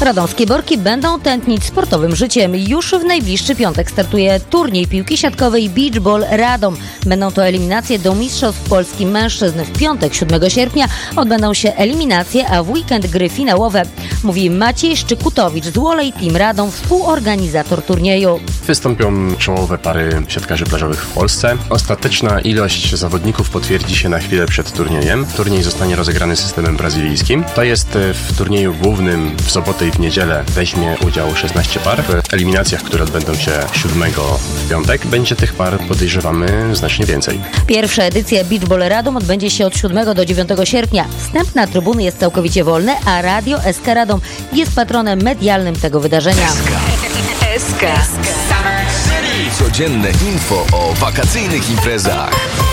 Radomskie Borki będą tętnić sportowym życiem. Już w najbliższy piątek startuje turniej piłki siatkowej Beach Ball Radom. Będą to eliminacje do Mistrzostw Polski mężczyzn. W piątek, 7 sierpnia odbędą się eliminacje, a w weekend gry finałowe. Mówi Maciej Szczykutowicz z Wolej Team Radom, współorganizator turnieju. Wystąpią czołowe pary siatkarzy plażowych w Polsce. Ostateczna ilość zawodników potwierdzi się na chwilę przed turniejem. Turniej zostanie rozegrany systemem brazylijskim. To jest w turnieju głównym w sobotę i w niedzielę weźmie udział 16 par. W eliminacjach, które odbędą się 7 w piątek, będzie tych par, podejrzewamy, znacznie więcej. Pierwsza edycja Beach Ball Radom odbędzie się od 7 do 9 sierpnia. Wstęp na trybuny jest całkowicie wolny, a Radio SK Radom jest patronem medialnym tego wydarzenia. SK. Codzienne info o wakacyjnych imprezach.